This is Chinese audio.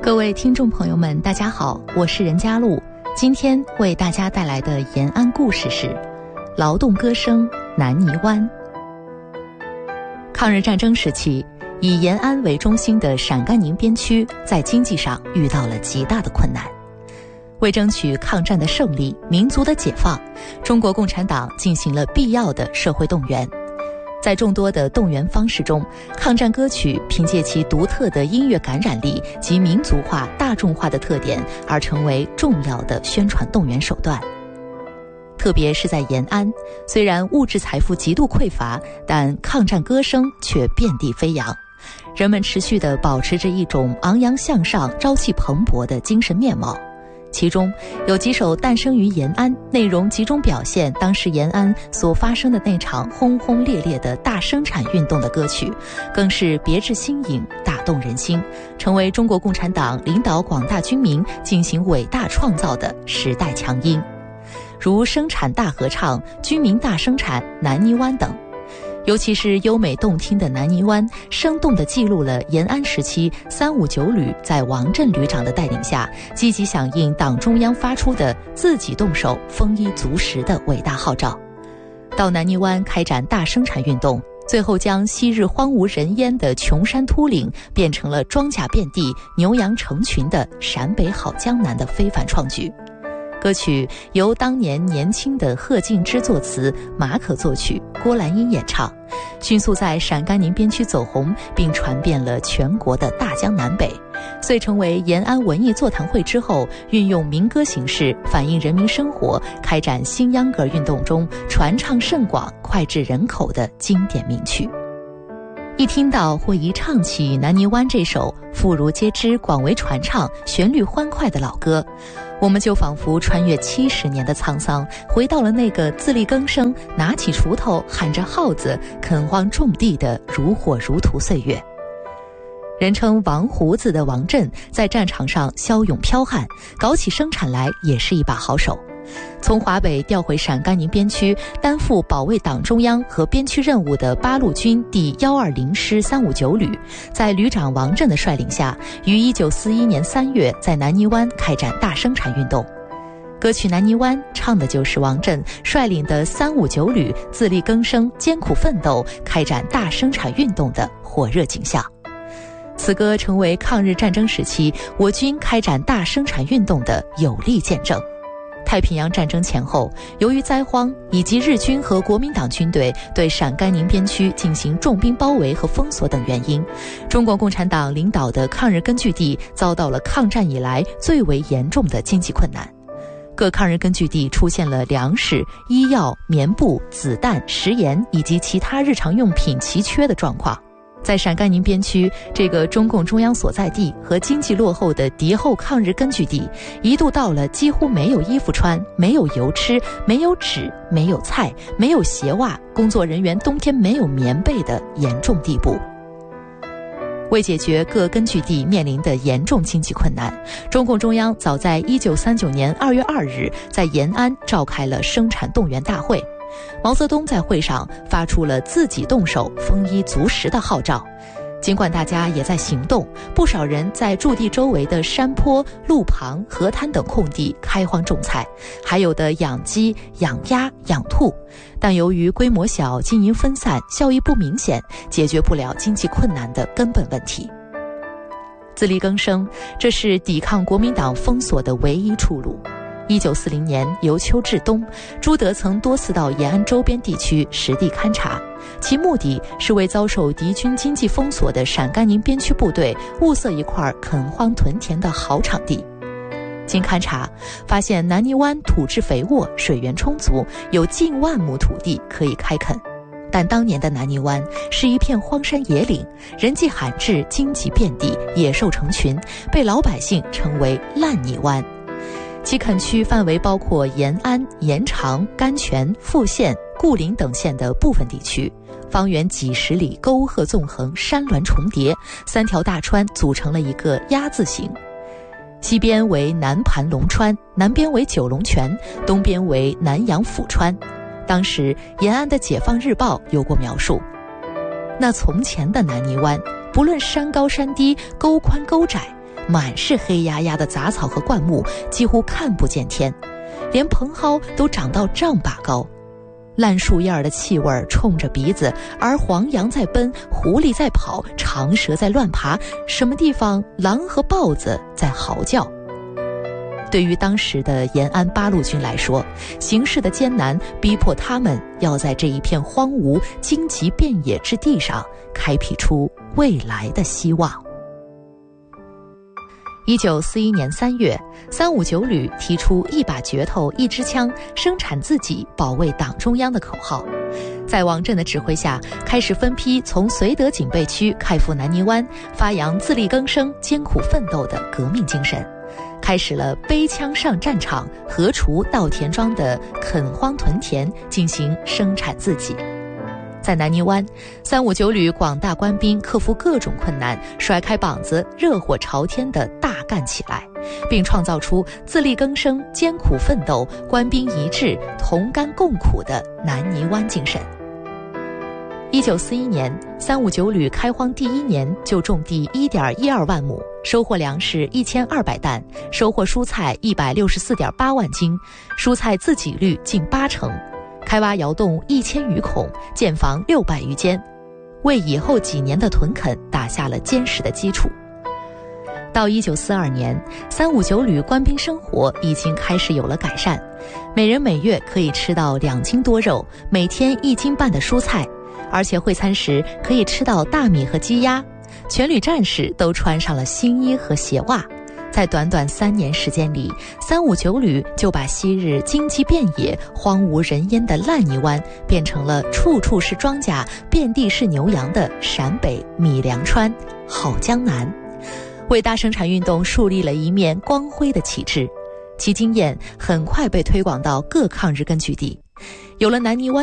各位听众朋友们，大家好，我是任佳璐。今天为大家带来的延安故事是劳动歌声南泥湾。抗日战争时期，以延安为中心的陕甘宁边区在经济上遇到了极大的困难。为争取抗战的胜利、民族的解放，中国共产党进行了必要的社会动员。在众多的动员方式中，抗战歌曲凭借其独特的音乐感染力及民族化、大众化的特点而成为重要的宣传动员手段。特别是在延安，虽然物质财富极度匮乏，但抗战歌声却遍地飞扬。人们持续地保持着一种昂扬向上、朝气蓬勃的精神面貌。其中有几首诞生于延安，内容集中表现当时延安所发生的那场轰轰烈烈的大生产运动的歌曲，更是别致新颖，打动人心，成为中国共产党领导广大军民进行伟大创造的时代强音，如生产大合唱、军民大生产、南泥湾等。尤其是优美动听的南泥湾，生动地记录了延安时期359旅在王震旅长的带领下，积极响应党中央发出的自己动手、丰衣足食的伟大号召，到南泥湾开展大生产运动，最后将昔日荒无人烟的穷山秃岭变成了庄稼遍地、牛羊成群的陕北好江南的非凡创举。歌曲由当年年轻的贺敬之作词，马可作曲，郭兰英演唱，迅速在陕甘宁边区走红，并传遍了全国的大江南北，遂成为延安文艺座谈会之后运用民歌形式反映人民生活、开展新秧歌运动中传唱甚广、脍炙人口的经典名曲。一听到或一唱起南泥湾这首妇孺皆知、广为传唱、旋律欢快的老歌，我们就仿佛穿越70年的沧桑，回到了那个自力更生、拿起锄头喊着号子垦荒种地的如火如荼岁月。人称王胡子的王震在战场上骁勇剽悍，搞起生产来也是一把好手。从华北调回陕甘宁边区，担负保卫党中央和边区任务的八路军第120师359旅，在旅长王震的率领下，于1941年3月在南泥湾开展大生产运动。歌曲《南泥湾》唱的就是王震率领的359旅自力更生、艰苦奋斗、开展大生产运动的火热景象。此歌成为抗日战争时期我军开展大生产运动的有力见证。太平洋战争前后，由于灾荒以及日军和国民党军队对陕甘宁边区进行重兵包围和封锁等原因，中国共产党领导的抗日根据地遭到了抗战以来最为严重的经济困难。各抗日根据地出现了粮食、医药、棉布、子弹、食盐以及其他日常用品奇缺的状况。在陕甘宁边区这个中共中央所在地和经济落后的敌后抗日根据地，一度到了几乎没有衣服穿、没有油吃、没有纸、没有菜、没有鞋袜，工作人员冬天没有棉被的严重地步。为解决各根据地面临的严重经济困难，中共中央早在1939年2月2日在延安召开了生产动员大会。毛泽东在会上发出了自己动手、丰衣足食的号召。尽管大家也在行动，不少人在驻地周围的山坡、路旁、河滩等空地开荒种菜，还有的养鸡、养鸭、养兔，但由于规模小、经营分散、效益不明显，解决不了经济困难的根本问题。自力更生，这是抵抗国民党封锁的唯一出路。1940年由秋至冬，朱德曾多次到延安周边地区实地勘察，其目的是为遭受敌军经济封锁的陕甘宁边区部队物色一块垦荒屯田的好场地。经勘察发现，南泥湾土质肥沃，水源充足，有近万亩土地可以开垦。但当年的南泥湾是一片荒山野岭，人迹罕至，荆棘遍地，野兽成群，被老百姓称为烂泥湾。其垦区范围包括延安、延长、甘泉、富县、固陵等县的部分地区，方圆几十里，沟壑纵横，山峦重叠，3条大川组成了一个鸭字形。西边为南盘龙川，南边为九龙泉，东边为南阳抚川。当时延安的《解放日报》有过描述，那从前的南泥湾，不论山高山低、沟宽沟窄， 满是黑压压的杂草和灌木，几乎看不见天，连蓬蒿都长到丈把高。烂树叶的气味冲着鼻子，而黄羊在奔，狐狸在跑，长蛇在乱爬，什么地方狼和豹子在嚎叫。对于当时的延安八路军来说，形势的艰难逼迫他们要在这一片荒芜荆棘遍野之地上开辟出未来的希望。1941年3月，359旅提出一把镢头一支枪，生产自己，保卫党中央的口号，在王震的指挥下，开始分批从绥德警备区开赴南泥湾，发扬自力更生、艰苦奋斗的革命精神，开始了背枪上战场、禾锄稻田庄的垦荒屯田，进行生产自给。在南泥湾，359旅广大官兵克服各种困难，甩开膀子，热火朝天地大干起来，并创造出自力更生、艰苦奋斗、官兵一致、同甘共苦的南泥湾精神。1941年，359旅开荒第1年就种地1.12万亩，收获粮食1200担，收获蔬菜164.8万斤，蔬菜自给率近80%。开挖窑洞1000余孔，建房600余间，为以后几年的屯垦打下了坚实的基础。到1942年，359旅官兵生活已经开始有了改善，每人每月可以吃到2斤多肉，每天1斤半的蔬菜，而且会餐时可以吃到大米和鸡鸭。全旅战士都穿上了新衣和鞋袜。在短短3年时间里，359旅就把昔日荆棘遍野、荒无人烟的烂泥湾变成了处处是庄稼、遍地是牛羊的陕北米粮川好江南，为大生产运动树立了一面光辉的旗帜。其经验很快被推广到各抗日根据地，有了南泥湾